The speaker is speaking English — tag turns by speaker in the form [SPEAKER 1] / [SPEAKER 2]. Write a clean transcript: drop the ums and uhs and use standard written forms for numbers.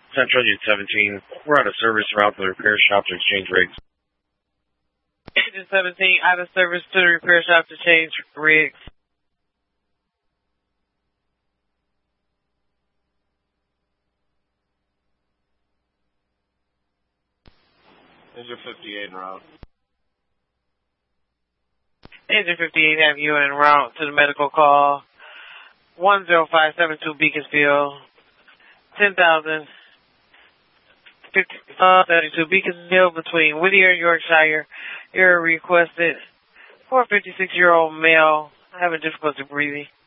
[SPEAKER 1] Central Unit 17. We're out of service route to the repair shop to exchange rigs.
[SPEAKER 2] Agent 17, out of service to the repair shop to change rigs.
[SPEAKER 3] Agent 58 en route.
[SPEAKER 2] Agent 58 have you en route to the medical call. 10572 Beaconsfield. 10,000. 32 Beaconsfield between Whittier and Yorkshire. You're requested for a 56-year-old male having difficulty breathing.